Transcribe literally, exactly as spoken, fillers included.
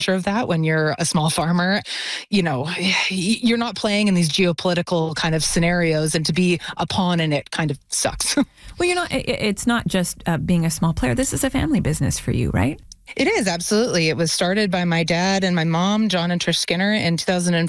of that when you're a small farmer. You know, you're not playing in these geopolitical kind of scenarios, and to be a pawn in it kind of sucks. Well, you're not, it's not just uh, being a small player. This is a family business for you, right? It is, absolutely. It was started by my dad and my mom, John and Trish Skinner, in two thousand